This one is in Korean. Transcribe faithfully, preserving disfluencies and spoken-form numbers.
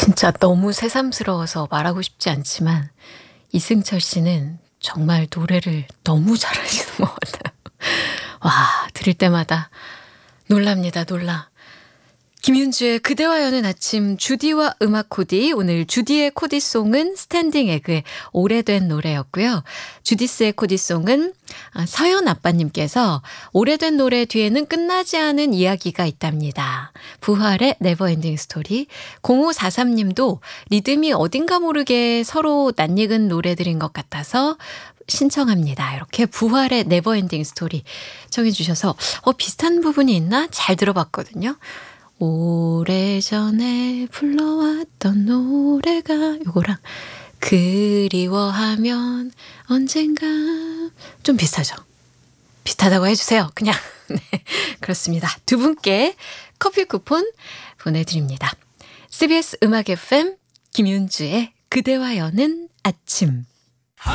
진짜 너무 새삼스러워서 말하고 싶지 않지만 이승철 씨는 정말 노래를 너무 잘하시는 것 같아요. 와, 들을 때마다 놀랍니다, 놀라. 김윤주의 그대와 여는 아침, 주디와 음악 코디. 오늘 주디의 코디송은 스탠딩 에그의 오래된 노래였고요. 주디스의 코디송은 서연 아빠님께서 오래된 노래 뒤에는 끝나지 않은 이야기가 있답니다. 부활의 네버엔딩 스토리. 공오사삼 님도 리듬이 어딘가 모르게 서로 낯익은 노래들인 것 같아서 신청합니다. 이렇게 부활의 네버엔딩 스토리 청해 주셔서 어, 비슷한 부분이 있나? 잘 들어봤거든요. 오래전에 불러왔던 노래가 요거랑 그리워하면 언젠가 좀 비슷하죠. 비슷하다고 해주세요. 그냥 네, 그렇습니다. 두 분께 커피 쿠폰 보내드립니다. 씨비에스 음악 에프엠 김윤주의 그대와 여는 아침.